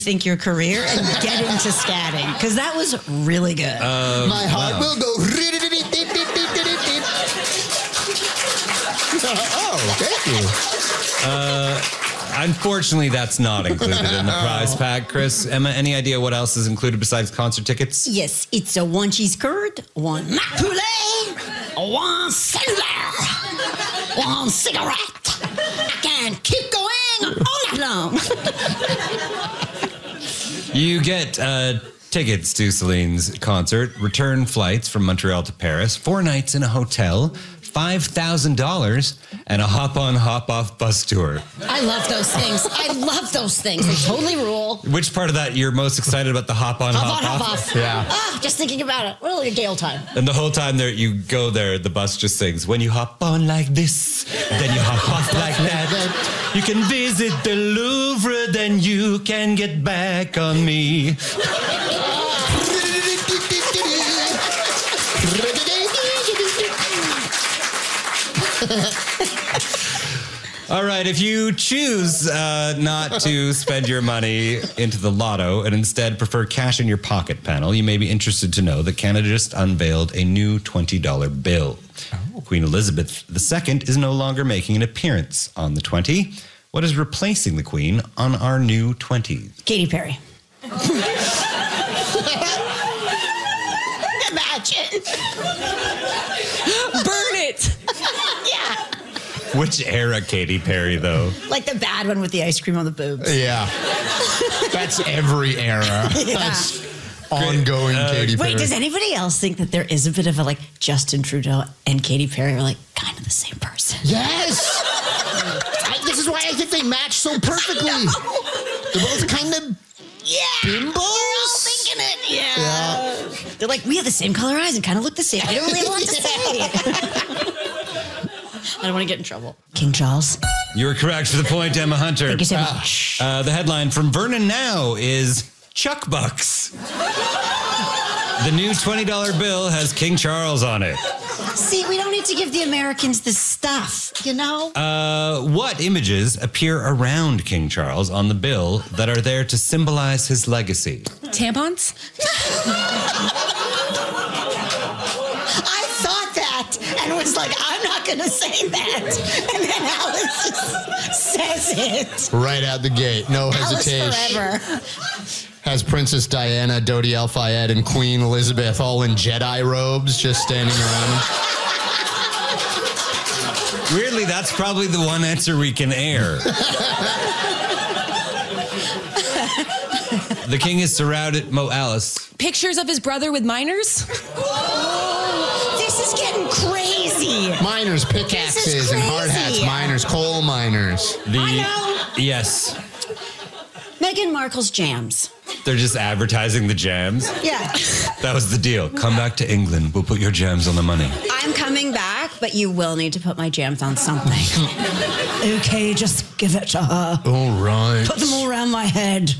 think your career and get into scatting, because that was really good. My heart will go. Oh, thank you. Unfortunately, that's not included in the prize pack. Chris, Emma, any idea what else is included besides concert tickets? Yes, it's a one cheese curd, one poulet, one cellular, one cigarette. I can keep going all night long. You get tickets to Celine's concert, return flights from Montreal to Paris, 4 nights in a hotel, $5,000, and a hop-on, hop-off bus tour. I love those things. I love those things. They totally rule. Which part of that you're most excited about? The hop-on, hop-off? Yeah. Just thinking about it. Really a Gale time. And the whole time there, you go there, the bus just sings, when you hop on like this, then you hop off like that. You can visit the Louvre, then you can get back on me. All right, if you choose not to spend your money into the lotto and instead prefer cash in your pocket panel, you may be interested to know that Canada just unveiled a new $20 bill. Oh. Queen Elizabeth II is no longer making an appearance on the 20. What is replacing the Queen on our new 20? Katy Perry. Imagine. Burn it. Yeah. Which era Katy Perry, though? Like the bad one with the ice cream on the boobs. Yeah. That's every era. Yeah. That's ongoing Katy Perry. Wait, does anybody else think that there is a bit of a, like, Justin Trudeau and Katy Perry are, like, kind of the same person? Yes! This is why I think they match so perfectly. They're both kind of bimbos. We're all thinking it. Yeah. They're like, we have the same color eyes and kind of look the same. I don't really have a lot to say. I don't want to get in trouble. King Charles. You were correct for the point, Emma Hunter. Thank you so much. The headline from Vernon Now is Chuck Bucks. The new $20 bill has King Charles on it. See, we don't need to give the Americans this stuff, you know? What images appear around King Charles on the bill that are there to symbolize his legacy? Tampons? I thought that and was like, I'm not going to say that. And then Alice just says it. Right out the gate. No hesitation. Alice forever. Has Princess Diana, Dodi Al-Fayed, and Queen Elizabeth all in Jedi robes just standing around. Weirdly, that's probably the one answer we can air. The king is surrounded... Alice. Pictures of his brother with minors? This is getting crazy. Miners, pickaxes, and hard hats. Miners, coal miners. I know. Yes. Meghan Markle's jams. They're just advertising the jams. Yeah. That was the deal. Come back to England. We'll put your jams on the money. I'm coming back, but you will need to put my jams on something. Okay, just give it to her. All right. Put them all around my head.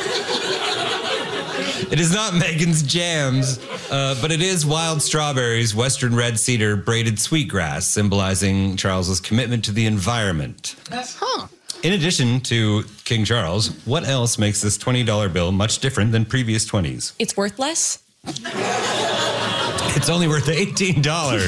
It is not Meghan's jams, but it is wild strawberries, western red cedar, braided sweetgrass, symbolizing Charles's commitment to the environment. Huh. In addition to King Charles, what else makes this $20 bill much different than previous 20s? It's worth less? It's only worth $18.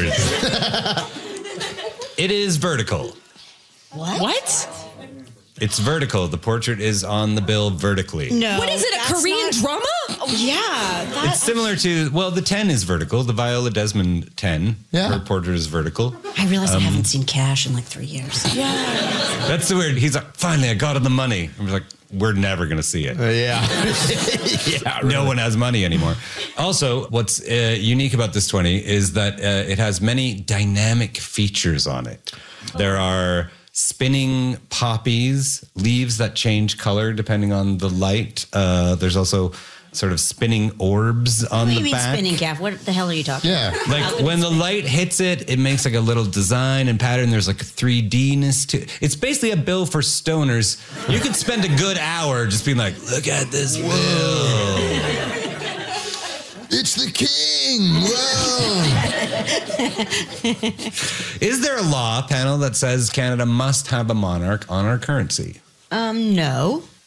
It is vertical. What? It's vertical. The portrait is on the bill vertically. No. What is it, a Korean drama? Oh, yeah. It's similar to, well, the 10 is vertical. The Viola Desmond 10. Yeah. Her portrait is vertical. I realize I haven't seen cash in like 3 years. Yeah. That's the weird. He's like, finally, I got him the money. I was like, we're never going to see it. Yeah. Yeah. Really. No one has money anymore. Also, what's unique about this 20 is that it has many dynamic features on it. There are spinning poppies, leaves that change color depending on the light. There's also sort of spinning orbs on What do the you mean back. spinning, Gav? What the hell are you talking about? Yeah. Like when the light hits it, it makes like a little design and pattern. There's like a 3D-ness to it. It's basically a bill for stoners. You could spend a good hour just being like, look at this bill. It's the king. Whoa. Is there a law, panel, that says Canada must have a monarch on our currency? No.